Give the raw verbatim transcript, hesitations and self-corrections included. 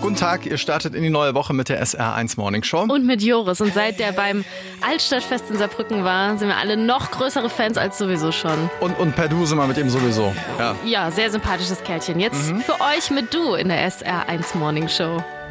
Guten Tag, ihr startet in die neue Woche mit der S R eins Morning Show. Und mit Joris. Und seit der beim Altstadtfest in Saarbrücken war, sind wir alle noch größere Fans als sowieso schon. Und, und per Du sind wir mit ihm sowieso. Ja, ja sehr sympathisches Kerlchen. Jetzt mhm. für euch mit Du in der S R eins Morning Show.